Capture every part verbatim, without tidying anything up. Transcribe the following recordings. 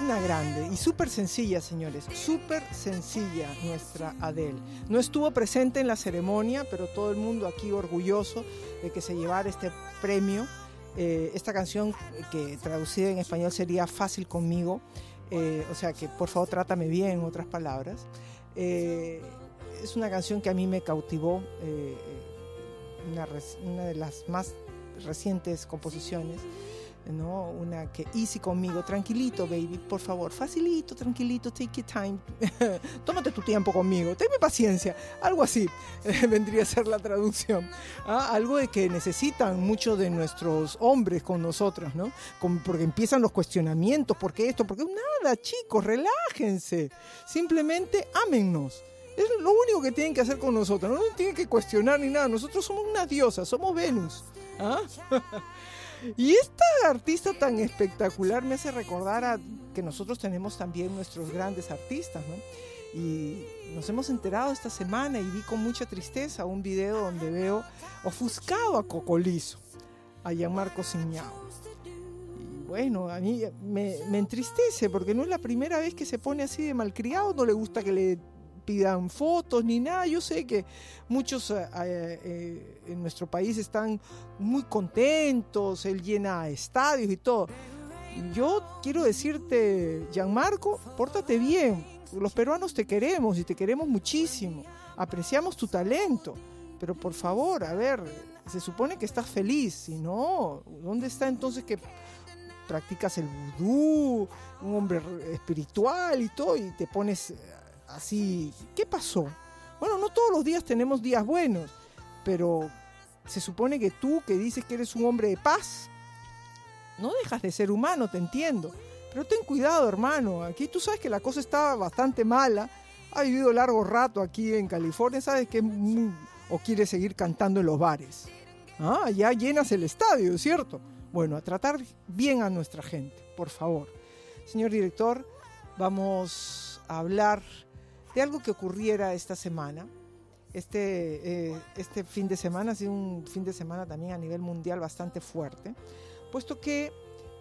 Una grande y súper sencilla, señores, súper sencilla nuestra Adele. No estuvo presente en la ceremonia, pero todo el mundo aquí orgulloso de que se llevara este premio. Eh, esta canción, que traducida en español sería Fácil conmigo, eh, o sea que por favor trátame bien, en otras palabras. Eh, es una canción que a mí me cautivó, eh, una, una de las más recientes composiciones, ¿no? Una que easy conmigo, tranquilito baby, por favor, facilito, tranquilito, take your time, tómate tu tiempo conmigo, tenme paciencia, algo así eh, vendría a ser la traducción, ¿ah? Algo de que necesitan muchos de nuestros hombres con nosotros, ¿no? Con, porque empiezan los cuestionamientos, ¿por qué esto? Porque nada, chicos, relájense, simplemente ámennos. Es lo único que tienen que hacer con nosotros, no tienen que cuestionar ni nada, nosotros somos una diosa, somos Venus, ¿ah? Y esta artista tan espectacular me hace recordar a que nosotros tenemos también nuestros grandes artistas, ¿no? Y nos hemos enterado esta semana y vi con mucha tristeza un video donde veo ofuscado a Cocolizo, a Gianmarco Signao. Y bueno, a mí me, me entristece porque no es la primera vez que se pone así de malcriado, no le gusta que le pidan fotos ni nada. Yo sé que muchos eh, eh, en nuestro país están muy contentos, él llena estadios y todo. Yo quiero decirte, Gianmarco, pórtate bien, los peruanos te queremos y te queremos muchísimo, apreciamos tu talento, pero por favor, a ver, se supone que estás feliz, si no, ¿dónde está entonces que practicas el vudú, un hombre espiritual y todo, y te pones así? ¿Qué pasó? Bueno, no todos los días tenemos días buenos, pero se supone que tú, que dices que eres un hombre de paz, no dejas de ser humano, te entiendo, pero ten cuidado, hermano. Aquí tú sabes que la cosa está bastante mala, ha vivido largo rato aquí en California, sabes que es muy... o quieres seguir cantando en los bares, ah, ya llenas el estadio, ¿cierto? Bueno, a tratar bien a nuestra gente, por favor. Señor director, vamos a hablar de algo que ocurriera esta semana. Este, eh, este fin de semana ha sido un fin de semana también a nivel mundial bastante fuerte, puesto que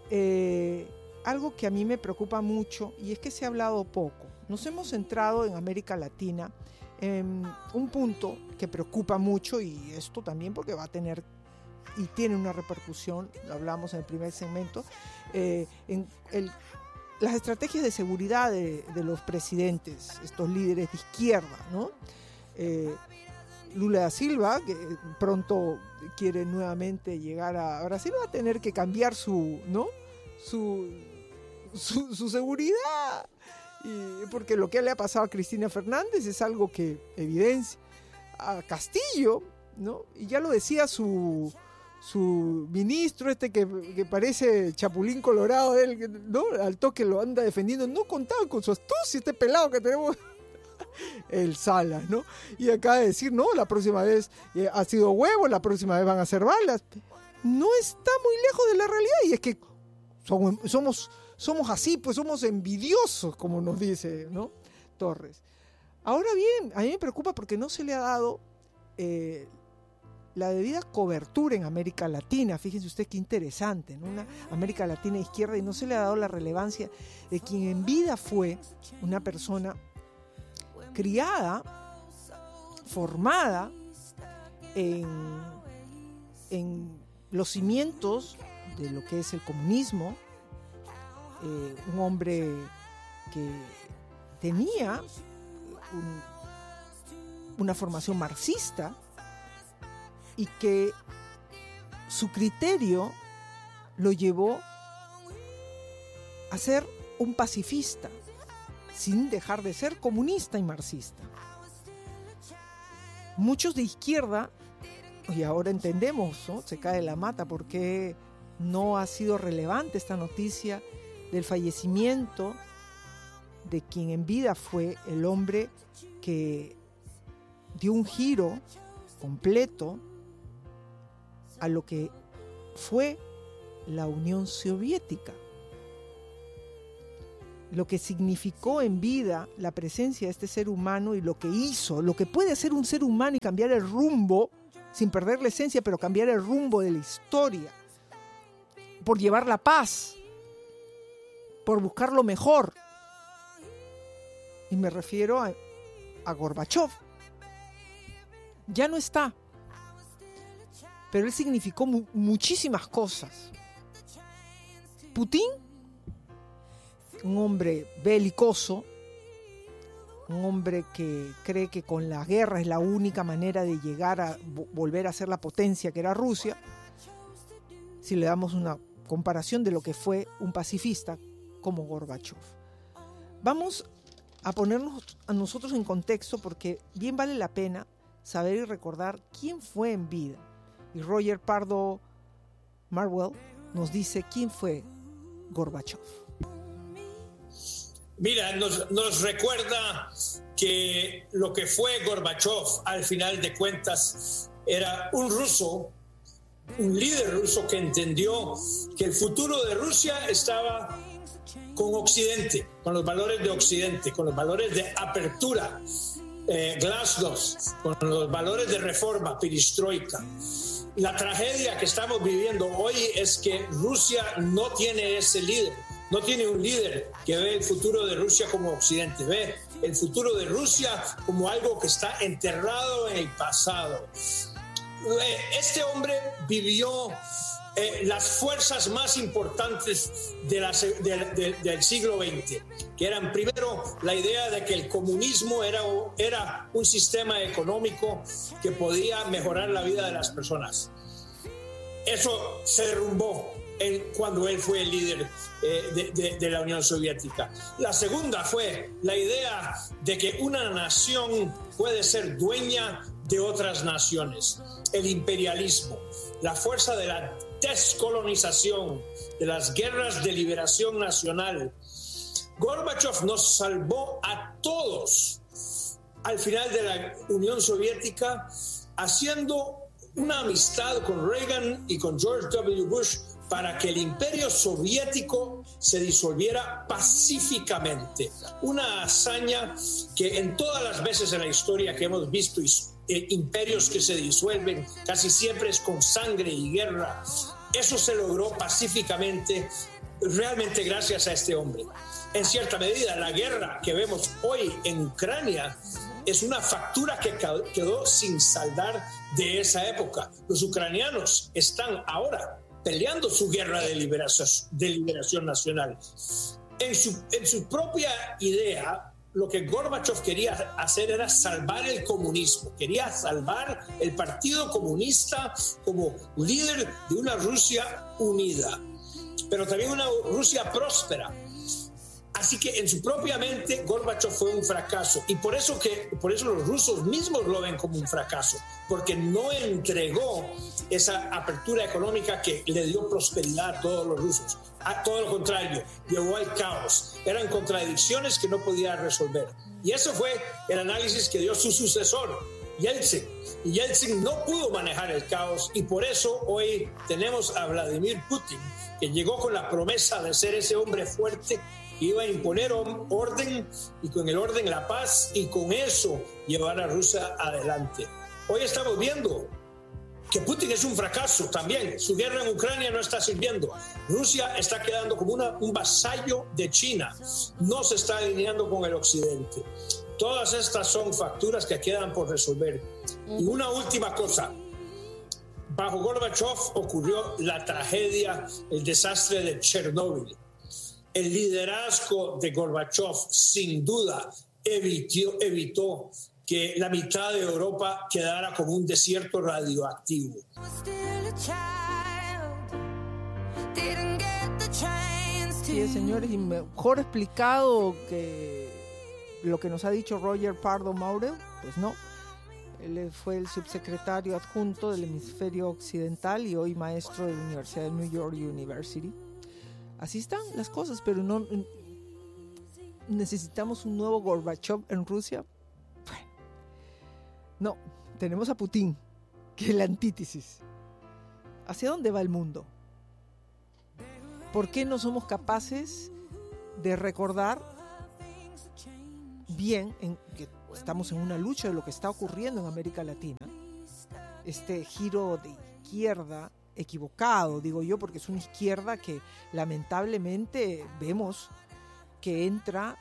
eh, algo que a mí me preocupa mucho, y es que se ha hablado poco. Nos hemos centrado en América Latina en un punto que preocupa mucho, y esto también porque va a tener y tiene una repercusión, lo hablamos en el primer segmento, eh, en el las estrategias de seguridad de, de los presidentes, estos líderes de izquierda, ¿no? Eh, Lula da Silva, que pronto quiere nuevamente llegar a Brasil, va a tener que cambiar su, ¿no? su, su, su seguridad, y porque lo que le ha pasado a Cristina Fernández es algo que evidencia. A Castillo, ¿no? Y ya lo decía su... su ministro este que, que parece Chapulín Colorado, él, ¿no? Al toque lo anda defendiendo, no contaban con su astucia, este pelado que tenemos, el Salas, ¿no? Y acaba de decir, no, la próxima vez eh, ha sido huevo, la próxima vez van a ser balas. No está muy lejos de la realidad, y es que somos, somos, somos así, pues somos envidiosos, como nos dice, ¿no? Torres. Ahora bien, a mí me preocupa porque no se le ha dado eh, la debida cobertura en América Latina. Fíjense ustedes qué interesante, ¿no? Una América Latina izquierda, y no se le ha dado la relevancia de quien en vida fue una persona criada, formada en, en los cimientos de lo que es el comunismo, eh, un hombre que tenía un, una formación marxista, y que su criterio lo llevó a ser un pacifista, sin dejar de ser comunista y marxista. Muchos de izquierda, y ahora entendemos, ¿no? Se cae la mata porque no ha sido relevante esta noticia del fallecimiento de quien en vida fue el hombre que dio un giro completo a lo que fue la Unión Soviética, lo que significó en vida la presencia de este ser humano y lo que hizo, lo que puede hacer un ser humano y cambiar el rumbo, sin perder la esencia, pero cambiar el rumbo de la historia, por llevar la paz, por buscar lo mejor. Y me refiero a, a Gorbachov. Ya no está. Pero él significó mu- muchísimas cosas. Putin, un hombre belicoso, un hombre que cree que con la guerra es la única manera de llegar a vo- volver a ser la potencia que era Rusia, si le damos una comparación de lo que fue un pacifista como Gorbachov. Vamos a ponernos a nosotros en contexto porque bien vale la pena saber y recordar quién fue en vida. Y Roger Pardo Marwell nos dice quién fue Gorbachov. Mira, nos, nos recuerda que lo que fue Gorbachov, al final de cuentas, era un ruso, un líder ruso que entendió que el futuro de Rusia estaba con Occidente, con los valores de Occidente, con los valores de apertura, eh, glasnost, con los valores de reforma, perestroika. La tragedia que estamos viviendo hoy es que Rusia no tiene ese líder. No tiene un líder que ve el futuro de Rusia como Occidente, ve el futuro de Rusia como algo que está enterrado en el pasado. Este hombre vivió eh, las fuerzas más importantes de la, de, de, del siglo veinte, que eran primero la idea de que el comunismo era, era un sistema económico que podía mejorar la vida de las personas. Eso se derrumbó cuando él fue el líder eh, de, de, de la Unión Soviética. La segunda fue la idea de que una nación puede ser dueña de otras naciones. El imperialismo, la fuerza de la descolonización, de las guerras de liberación nacional. Gorbachov nos salvó a todos al final de la Unión Soviética, haciendo una amistad con Reagan y con George W. Bush para que el imperio soviético se disolviera pacíficamente. Una hazaña que en todas las veces en la historia que hemos visto eh, imperios que se disuelven, casi siempre es con sangre y guerra. Eso se logró pacíficamente, realmente gracias a este hombre. En cierta medida, la guerra que vemos hoy en Ucrania es una factura que quedó sin saldar de esa época. Los ucranianos están ahora peleando su guerra de liberación, de liberación nacional. En su, en su propia idea, lo que Gorbachov quería hacer era salvar el comunismo, quería salvar el Partido Comunista como líder de una Rusia unida, pero también una Rusia próspera. Así que en su propia mente Gorbachov fue un fracaso, y por eso, que, por eso los rusos mismos lo ven como un fracaso, porque no entregó esa apertura económica que le dio prosperidad a todos los rusos. A todo lo contrario, llevó al caos. Eran contradicciones que no podía resolver. Y eso fue el análisis que dio su sucesor, Yeltsin. Y Yeltsin no pudo manejar el caos, y por eso hoy tenemos a Vladimir Putin, que llegó con la promesa de ser ese hombre fuerte que iba a imponer orden, y con el orden la paz, y con eso llevar a Rusia adelante. Hoy estamos viendo que Putin es un fracaso también. Su guerra en Ucrania no está sirviendo. Rusia está quedando como una, un vasallo de China. No se está alineando con el Occidente. Todas estas son facturas que quedan por resolver. Y una última cosa. Bajo Gorbachov ocurrió la tragedia, el desastre de Chernóbil. El liderazgo de Gorbachov, sin duda, evitó, evitó que la mitad de Europa quedara como un desierto radioactivo. Sí, señores, y mejor explicado que lo que nos ha dicho Roger Pardo Marwell, pues no. Él fue el subsecretario adjunto del hemisferio occidental y hoy maestro de la Universidad de New York University. Así están las cosas, pero no necesitamos un nuevo Gorbachov en Rusia. Bueno, no, tenemos a Putin, que es la antítesis. ¿Hacia dónde va el mundo? ¿Por qué no somos capaces de recordar bien en que estamos en una lucha de lo que está ocurriendo en América Latina? Este giro de izquierda equivocado, digo yo, porque es una izquierda que lamentablemente vemos que entra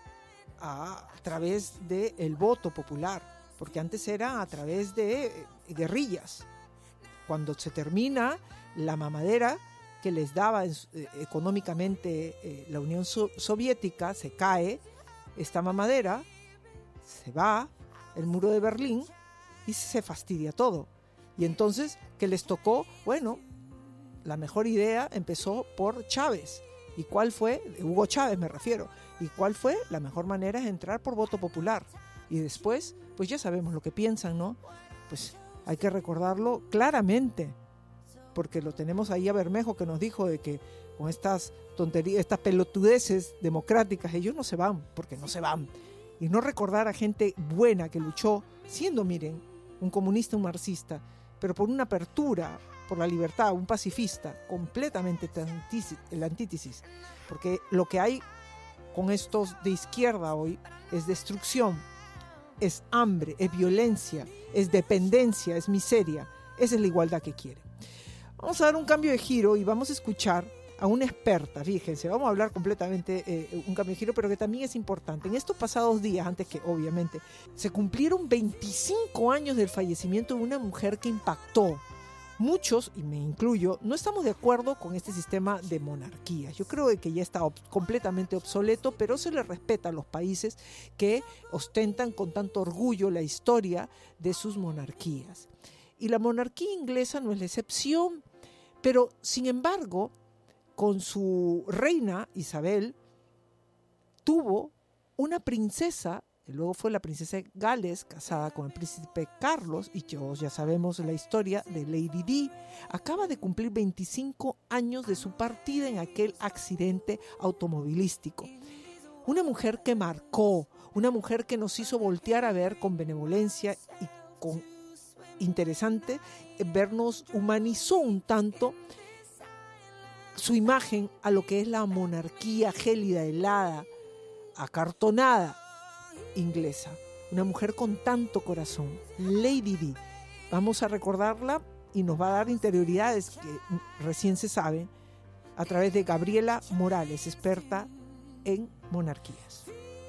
a, a través del voto popular, porque antes era a través de eh, guerrillas. Cuando se termina la mamadera que les daba eh, económicamente eh, la Unión so- Soviética, se cae esta mamadera, se va el muro de Berlín y se fastidia todo. Y entonces, ¿qué les tocó? Bueno, la mejor idea empezó por Chávez. ¿Y cuál fue? Hugo Chávez me refiero. ¿Y cuál fue? La mejor manera es entrar por voto popular. Y después, pues ya sabemos lo que piensan, ¿no? Pues hay que recordarlo claramente, porque lo tenemos ahí a Bermejo, que nos dijo de que con estas tonterías, estas pelotudeces democráticas, ellos no se van, porque no se van. Y no recordar a gente buena que luchó, siendo, miren, un comunista, un marxista, pero por una apertura, por la libertad, un pacifista, completamente la antítesis. Porque lo que hay con estos de izquierda hoy es destrucción, es hambre, es violencia, es dependencia, es miseria. Esa es la igualdad que quiere. Vamos a dar un cambio de giro y vamos a escuchar a una experta, fíjense, vamos a hablar completamente eh, un cambio de giro, pero que también es importante. En estos pasados días, antes que obviamente, se cumplieron veinticinco años del fallecimiento de una mujer que impactó. Muchos, y me incluyo, no estamos de acuerdo con este sistema de monarquía. Yo creo que ya está ob- completamente obsoleto, pero se le respeta a los países que ostentan con tanto orgullo la historia de sus monarquías. Y la monarquía inglesa no es la excepción, pero sin embargo, con su reina Isabel, tuvo una princesa, y luego fue la princesa de Gales, casada con el príncipe Carlos, y todos ya sabemos la historia de Lady Di. Acaba de cumplir veinticinco años de su partida en aquel accidente automovilístico. Una mujer que marcó, una mujer que nos hizo voltear a ver con benevolencia y con interesante, vernos, humanizó un tanto su imagen a lo que es la monarquía gélida, helada, acartonada inglesa. Una mujer con tanto corazón, Lady Di. Vamos a recordarla y nos va a dar interioridades que recién se saben a través de Gabriela Morales, experta en monarquías.